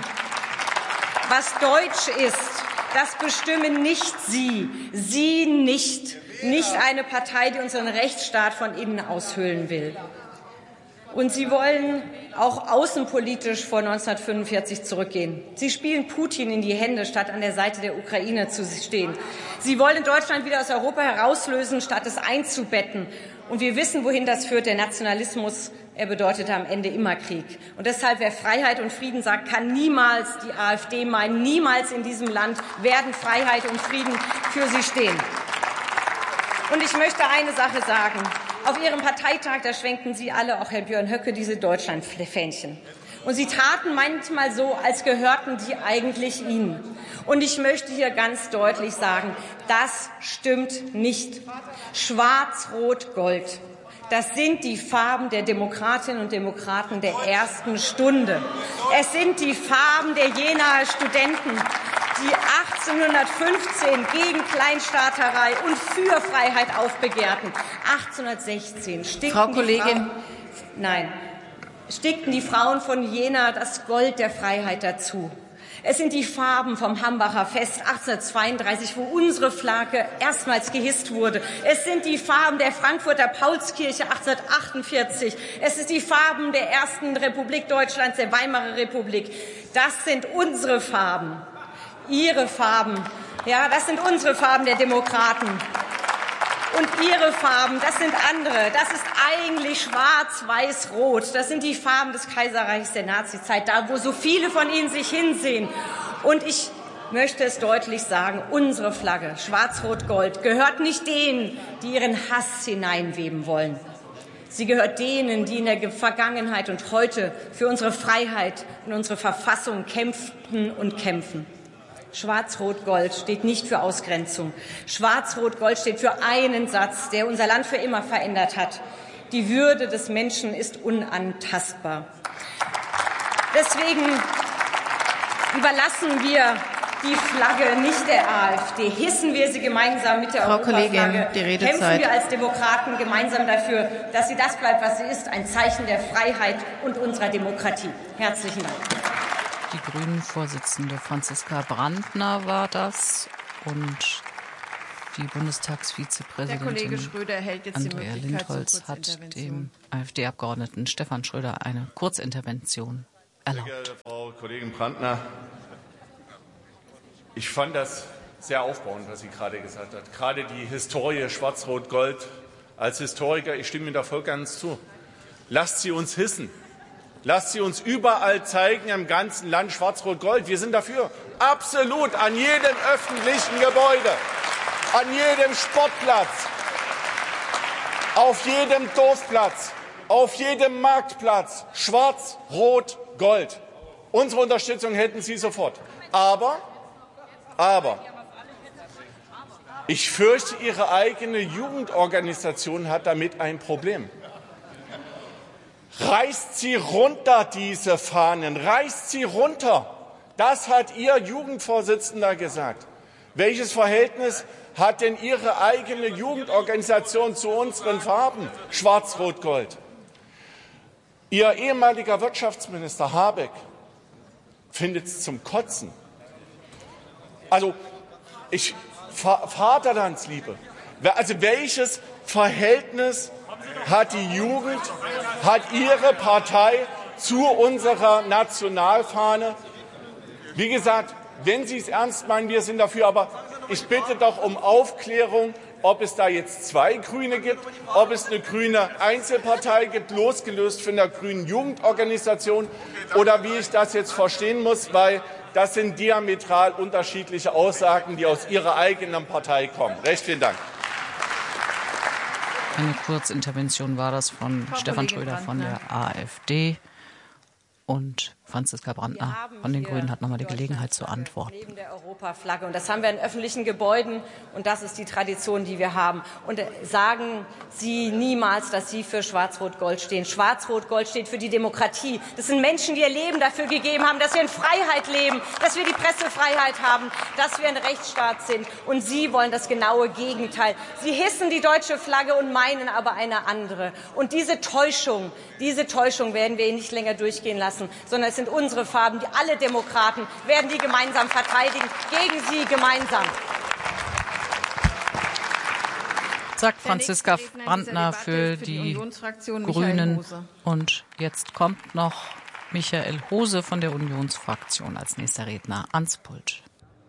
was Deutsch ist, das bestimmen nicht Sie, Sie nicht, nicht eine Partei, die unseren Rechtsstaat von innen aushöhlen will. Und Sie wollen auch außenpolitisch vor neunzehnhundertfünfundvierzig zurückgehen. Sie spielen Putin in die Hände, statt an der Seite der Ukraine zu stehen. Sie wollen Deutschland wieder aus Europa herauslösen, statt es einzubetten. Und wir wissen, wohin das führt. Der Nationalismus, er bedeutet am Ende immer Krieg. Und deshalb, wer Freiheit und Frieden sagt, kann niemals die AfD meinen. Niemals in diesem Land werden Freiheit und Frieden für sie stehen. Und ich möchte eine Sache sagen. Auf Ihrem Parteitag, da schwenkten Sie alle, auch Herr Björn Höcke, diese Deutschlandfähnchen. Und Sie taten manchmal so, als gehörten sie eigentlich Ihnen. Und ich möchte hier ganz deutlich sagen, das stimmt nicht. Schwarz, Rot, Gold. Das sind die Farben der Demokratinnen und Demokraten der ersten Stunde. Es sind die Farben der Jenaer Studenten, die achtzehnhundertfünfzehn gegen Kleinstaaterei und für Freiheit aufbegehrten. achtzehnhundertsechzehn stickten Frau Kollegin. Die Frauen, nein, stickten die Frauen von Jena das Gold der Freiheit dazu. Es sind die Farben vom Hambacher Fest achtzehnhundertzweiunddreißig, wo unsere Flagge erstmals gehisst wurde. Es sind die Farben der Frankfurter Paulskirche achtzehnhundertachtundvierzig. Es ist die Farben der ersten Republik Deutschlands, der Weimarer Republik. Das sind unsere Farben. Ihre Farben, ja, das sind unsere Farben der Demokraten. Und Ihre Farben, das sind andere. Das ist eigentlich schwarz, weiß, rot. Das sind die Farben des Kaiserreichs der Nazizeit, da wo so viele von Ihnen sich hinsehen. Und ich möchte es deutlich sagen, unsere Flagge, schwarz, rot, gold, gehört nicht denen, die ihren Hass hineinweben wollen. Sie gehört denen, die in der Vergangenheit und heute für unsere Freiheit und unsere Verfassung kämpften und kämpfen. Schwarz-Rot-Gold steht nicht für Ausgrenzung. Schwarz-Rot-Gold steht für einen Satz, der unser Land für immer verändert hat. Die Würde des Menschen ist unantastbar. Deswegen überlassen wir die Flagge nicht der AfD. Hissen wir sie gemeinsam mit der Frau Europaflagge. Die Redezeit. Kämpfen wir als Demokraten gemeinsam dafür, dass sie das bleibt, was sie ist, ein Zeichen der Freiheit und unserer Demokratie. Herzlichen Dank. Die Grünen-Vorsitzende Franziska Brandner war das und die Bundestagsvizepräsidentin Der Kollege Schröder erhält jetzt Andrea die Möglichkeit Lindholz zur hat dem AfD-Abgeordneten Stefan Schröder eine Kurzintervention erlaubt. Sehr geehrte Frau Kollegin Brandner, ich fand das sehr aufbauend, was sie gerade gesagt hat. Gerade die Historie Schwarz-Rot-Gold. Als Historiker, ich stimme Ihnen da voll ganz zu. Lasst sie uns hissen. Lasst sie uns überall zeigen, im ganzen Land Schwarz-Rot-Gold. Wir sind dafür. Absolut. An jedem öffentlichen Gebäude, an jedem Sportplatz, auf jedem Dorfplatz, auf jedem Marktplatz. Schwarz-Rot-Gold. Unsere Unterstützung hätten Sie sofort. Aber Aber ich fürchte, Ihre eigene Jugendorganisation hat damit ein Problem. Reißt sie runter, diese Fahnen, reißt sie runter. Das hat Ihr Jugendvorsitzender gesagt. Welches Verhältnis hat denn Ihre eigene Jugendorganisation zu unseren Farben, Schwarz-Rot-Gold? Ihr ehemaliger Wirtschaftsminister Habeck findet es zum Kotzen. Also, ich, Vaterlandsliebe. Also, welches Verhältnis hat die Jugend, hat Ihre Partei zu unserer Nationalfahne? Wie gesagt, wenn Sie es ernst meinen, wir sind dafür, aber ich bitte doch um Aufklärung, ob es da jetzt zwei Grüne gibt, ob es eine grüne Einzelpartei gibt, losgelöst von der grünen Jugendorganisation, oder wie ich das jetzt verstehen muss, weil das sind diametral unterschiedliche Aussagen, die aus Ihrer eigenen Partei kommen. Recht vielen Dank. Eine Kurzintervention war das von Frau Stefan Kollegin Schröder von der AfD. Und Franziska Brandner von den Grünen hat noch mal die Gelegenheit zu antworten. Neben der Europaflagge. Und das haben wir in öffentlichen Gebäuden. Und das ist die Tradition, die wir haben. Und sagen Sie niemals, dass Sie für Schwarz-Rot-Gold stehen. Schwarz-Rot-Gold steht für die Demokratie. Das sind Menschen, die ihr Leben dafür gegeben haben, dass wir in Freiheit leben, dass wir die Pressefreiheit haben, dass wir ein Rechtsstaat sind. Und Sie wollen das genaue Gegenteil. Sie hissen die deutsche Flagge und meinen aber eine andere. Und diese Täuschung, diese Täuschung werden wir Ihnen nicht länger durchgehen lassen, sondern es sind unsere Farben, die alle Demokraten werden die gemeinsam verteidigen, gegen sie gemeinsam. Sagt Franziska Brandner für die Grünen. Und jetzt kommt noch Michael Hose von der Unionsfraktion als nächster Redner ans Pult.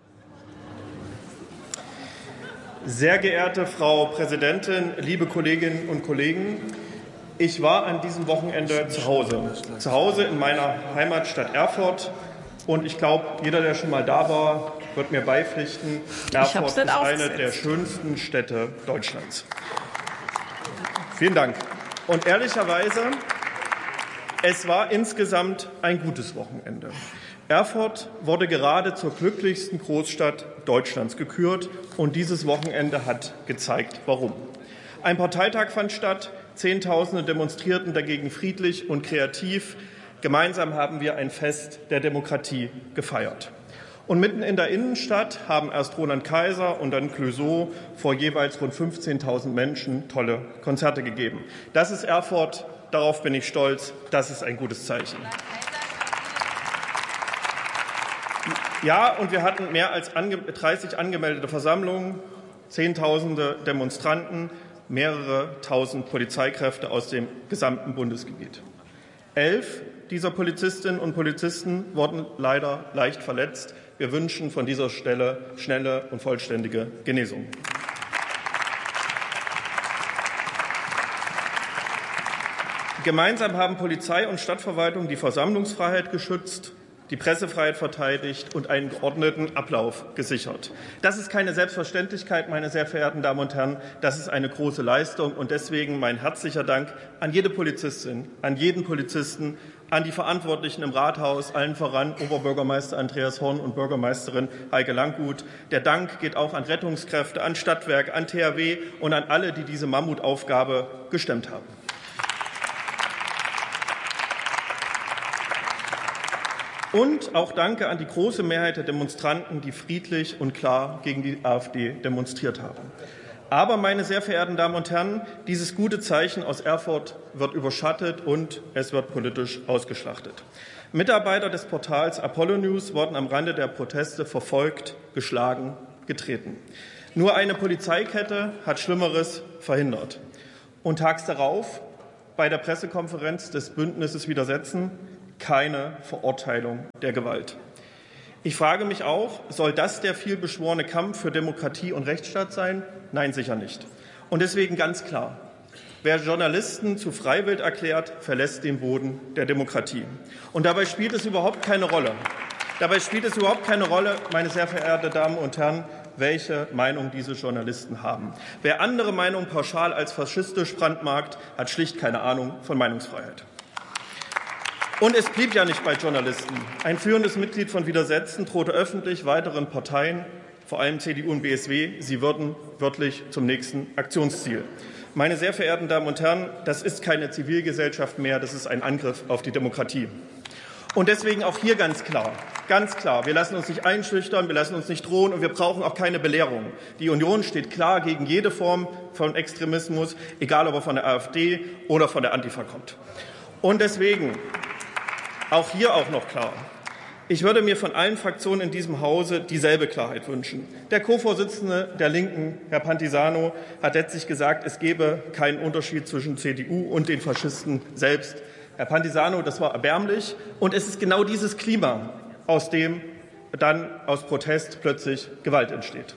Sehr geehrte Frau Präsidentin, liebe Kolleginnen und Kollegen! Ich war an diesem Wochenende zu Hause, zu Hause in meiner Heimatstadt Erfurt. Und ich glaube, jeder, der schon mal da war, wird mir beipflichten, Erfurt ist eine der schönsten Städte Deutschlands. Vielen Dank. Und ehrlicherweise, es war insgesamt ein gutes Wochenende. Erfurt wurde gerade zur glücklichsten Großstadt Deutschlands gekürt. Und dieses Wochenende hat gezeigt, warum. Ein Parteitag fand statt. Zehntausende demonstrierten dagegen friedlich und kreativ. Gemeinsam haben wir ein Fest der Demokratie gefeiert. Und mitten in der Innenstadt haben erst Roland Kaiser und dann Clouseau vor jeweils rund fünfzehntausend Menschen tolle Konzerte gegeben. Das ist Erfurt, darauf bin ich stolz, das ist ein gutes Zeichen. Ja, und wir hatten mehr als dreißig angemeldete Versammlungen, Zehntausende Demonstranten, mehrere tausend Polizeikräfte aus dem gesamten Bundesgebiet. Elf dieser Polizistinnen und Polizisten wurden leider leicht verletzt. Wir wünschen von dieser Stelle schnelle und vollständige Genesung. Gemeinsam haben Polizei und Stadtverwaltung die Versammlungsfreiheit geschützt, die Pressefreiheit verteidigt und einen geordneten Ablauf gesichert. Das ist keine Selbstverständlichkeit, meine sehr verehrten Damen und Herren. Das ist eine große Leistung. Und deswegen mein herzlicher Dank an jede Polizistin, an jeden Polizisten, an die Verantwortlichen im Rathaus, allen voran Oberbürgermeister Andreas Horn und Bürgermeisterin Heike Langguth. Der Dank geht auch an Rettungskräfte, an Stadtwerke, an T H W und an alle, die diese Mammutaufgabe gestemmt haben. Und auch Danke an die große Mehrheit der Demonstranten, die friedlich und klar gegen die AfD demonstriert haben. Aber, meine sehr verehrten Damen und Herren, dieses gute Zeichen aus Erfurt wird überschattet und es wird politisch ausgeschlachtet. Mitarbeiter des Portals Apollo News wurden am Rande der Proteste verfolgt, geschlagen, getreten. Nur eine Polizeikette hat Schlimmeres verhindert. Und tags darauf, bei der Pressekonferenz des Bündnisses Widersetzen, keine Verurteilung der Gewalt. Ich frage mich auch, soll das der vielbeschworene Kampf für Demokratie und Rechtsstaat sein? Nein, sicher nicht. Und deswegen ganz klar, wer Journalisten zu Freiwild erklärt, verlässt den Boden der Demokratie. Und dabei spielt es überhaupt keine Rolle. Dabei spielt es überhaupt keine Rolle, meine sehr verehrten Damen und Herren, welche Meinung diese Journalisten haben. Wer andere Meinungen pauschal als faschistisch brandmarkt, hat schlicht keine Ahnung von Meinungsfreiheit. Und es blieb ja nicht bei Journalisten. Ein führendes Mitglied von Widersetzen drohte öffentlich weiteren Parteien, vor allem C D U und B S W, sie würden wörtlich zum nächsten Aktionsziel. Meine sehr verehrten Damen und Herren, das ist keine Zivilgesellschaft mehr, das ist ein Angriff auf die Demokratie. Und deswegen auch hier ganz klar, ganz klar, wir lassen uns nicht einschüchtern, wir lassen uns nicht drohen und wir brauchen auch keine Belehrung. Die Union steht klar gegen jede Form von Extremismus, egal ob er von der AfD oder von der Antifa kommt. Und deswegen auch hier auch noch klar. Ich würde mir von allen Fraktionen in diesem Hause dieselbe Klarheit wünschen. Der Co-Vorsitzende der Linken, Herr Pantisano, hat letztlich gesagt, es gebe keinen Unterschied zwischen C D U und den Faschisten selbst. Herr Pantisano, das war erbärmlich. Und es ist genau dieses Klima, aus dem dann aus Protest plötzlich Gewalt entsteht.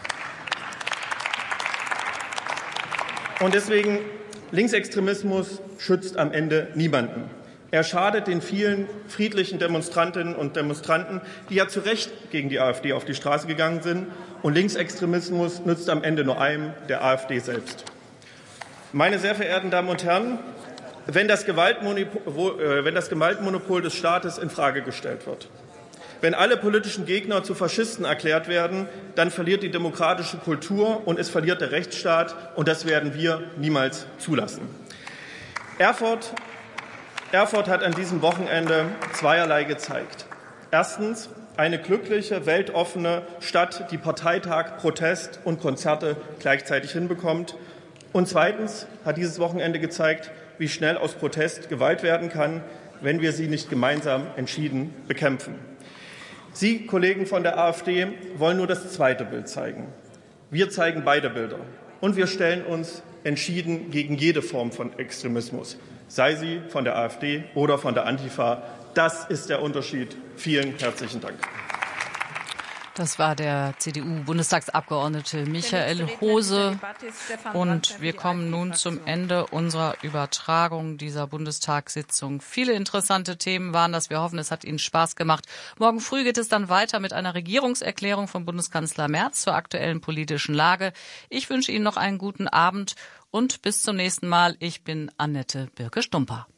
Und deswegen, Linksextremismus schützt am Ende niemanden. Er schadet den vielen friedlichen Demonstrantinnen und Demonstranten, die ja zu Recht gegen die AfD auf die Straße gegangen sind. Und Linksextremismus nützt am Ende nur einem, der AfD selbst. Meine sehr verehrten Damen und Herren, wenn das Gewaltmonopol, äh, wenn das Gewaltmonopol des Staates infrage gestellt wird, wenn alle politischen Gegner zu Faschisten erklärt werden, dann verliert die demokratische Kultur und es verliert der Rechtsstaat. Und das werden wir niemals zulassen. Erfurt Erfurt hat an diesem Wochenende zweierlei gezeigt. Erstens eine glückliche, weltoffene Stadt, die Parteitag, Protest und Konzerte gleichzeitig hinbekommt. Und zweitens hat dieses Wochenende gezeigt, wie schnell aus Protest Gewalt werden kann, wenn wir sie nicht gemeinsam entschieden bekämpfen. Sie, Kollegen von der AfD, wollen nur das zweite Bild zeigen. Wir zeigen beide Bilder. Und wir stellen uns entschieden gegen jede Form von Extremismus, sei sie von der AfD oder von der Antifa. Das ist der Unterschied. Vielen herzlichen Dank. Das war der C D U-Bundestagsabgeordnete Michael Hose. Und wir kommen nun zum Ende unserer Übertragung dieser Bundestagssitzung. Viele interessante Themen waren das. Wir hoffen, es hat Ihnen Spaß gemacht. Morgen früh geht es dann weiter mit einer Regierungserklärung von Bundeskanzler Merz zur aktuellen politischen Lage. Ich wünsche Ihnen noch einen guten Abend und bis zum nächsten Mal. Ich bin Annette Birke-Stumper.